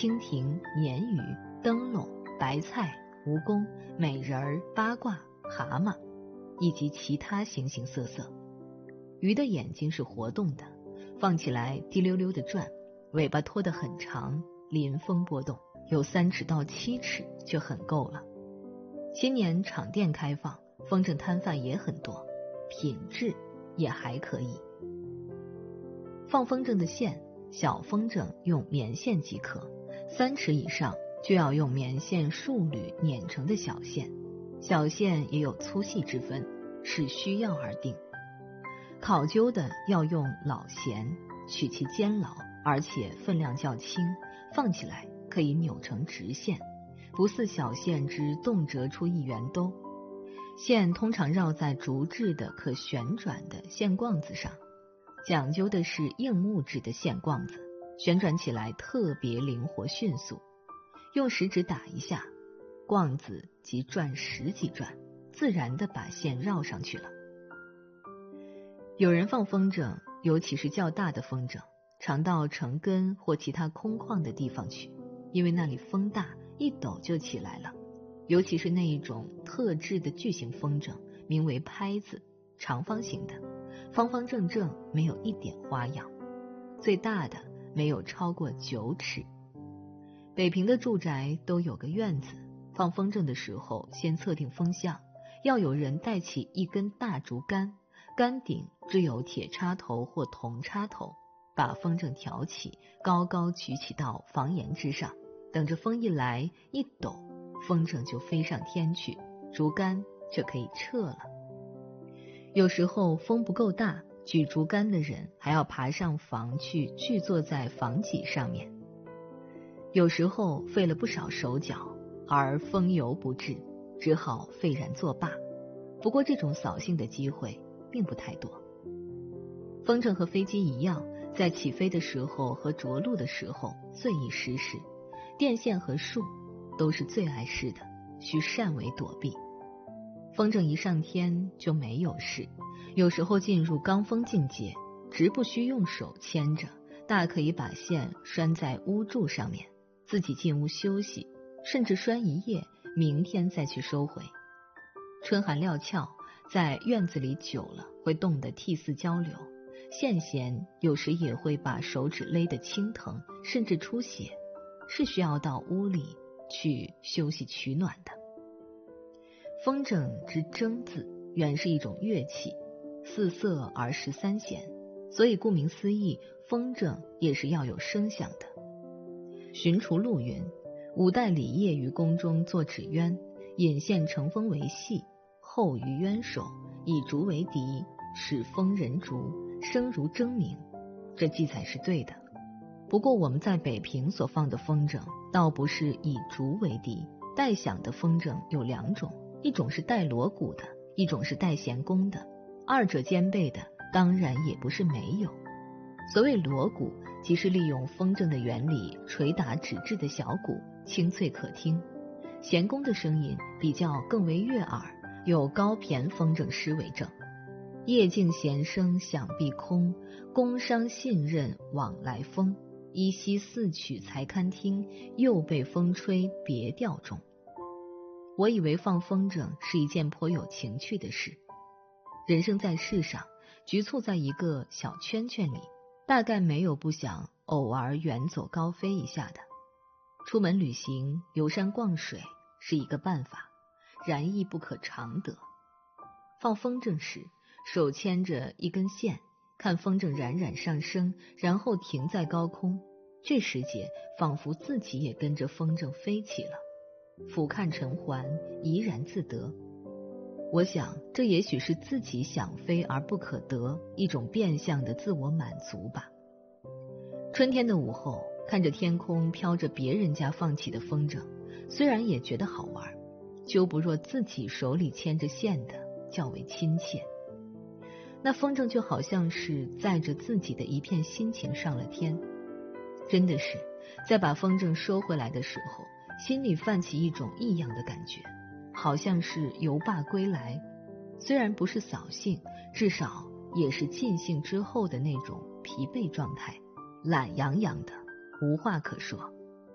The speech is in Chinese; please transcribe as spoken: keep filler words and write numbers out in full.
蜻蜓、鲶鱼、灯笼、白菜、蜈蚣、美人儿、八卦、蛤蟆，以及其他形形色色。鱼的眼睛是活动的，放起来滴溜溜地转，尾巴拖得很长，临风波动，有三尺到七尺就很够了。新年场店开放，风筝摊贩也很多，品质也还可以。放风筝的线，小风筝用棉线即可，三尺以上就要用棉线数缕捻成的小线，小线也有粗细之分，是需要而定。考究的要用老弦，取其尖牢，而且分量较轻，放起来可以扭成直线，不似小线之动折出一圆兜。线通常绕在竹制的可旋转的线棍子上，讲究的是硬木质的线棍子，旋转起来特别灵活迅速，用食指打一下，棍子即转十几转，自然地把线绕上去了。有人放风筝，尤其是较大的风筝，常到城根或其他空旷的地方去，因为那里风大，一抖就起来了。尤其是那一种特制的巨型风筝，名为拍子，长方形的，方方正正，没有一点花样，最大的没有超过九尺。北平的住宅都有个院子，放风筝的时候先测定风向，要有人带起一根大竹竿，竿顶只有铁插头或铜插头，把风筝挑起，高高举起到房檐之上，等着风一来一抖，风筝就飞上天去，竹竿就可以撤了。有时候风不够大，举竹竿的人还要爬上房去聚坐在房脊上面。有时候费了不少手脚，而风油不至，只好废然作罢。不过这种扫兴的机会并不太多。风筝和飞机一样，在起飞的时候和着陆的时候最易失事，电线和树都是最碍事的，需善为躲避。风筝一上天就没有事，有时候进入罡风境界，直不需用手牵着，大可以把线拴在屋柱上面，自己进屋休息，甚至拴一夜，明天再去收回。春寒料峭，在院子里久了会冻得涕泗交流，线弦有时也会把手指勒得青疼，甚至出血，是需要到屋里去休息取暖的。风筝之筝字原是一种乐器，四色而十三弦，所以顾名思义，风筝也是要有声响的。荀除录云，五代李业于宫中作纸鸢，引线乘风为戏，后于鸢首，以竹为笛，使风人竹，声如筝鸣。这记载是对的。不过我们在北平所放的风筝倒不是以竹为笛，带响的风筝有两种，一种是带锣鼓的，一种是带弦弓的，二者兼备的当然也不是没有。所谓锣鼓，即是利用风筝的原理捶打纸质的小鼓，清脆可听。弦弓的声音比较更为悦耳，有高骈风筝诗为证：夜静弦声响碧空，宫商信任往来风，依稀四曲才堪听，又被风吹别调中。我以为放风筝是一件颇有情趣的事。人生在世上，局促在一个小圈圈里，大概没有不想偶尔远走高飞一下的。出门旅行、游山逛水是一个办法，然亦不可常得。放风筝时，手牵着一根线，看风筝冉冉上升，然后停在高空，这时节仿佛自己也跟着风筝飞起了，俯瞰尘寰，怡然自得。我想这也许是自己想飞而不可得，一种变相的自我满足吧。春天的午后，看着天空飘着别人家放起的风筝，虽然也觉得好玩，就不若自己手里牵着线的较为亲切。那风筝就好像是载着自己的一片心情上了天。真的是在把风筝收回来的时候，心里泛起一种异样的感觉，好像是游罢归来，虽然不是扫兴，至少也是尽兴之后的那种疲惫状态，懒洋洋的，无话可说。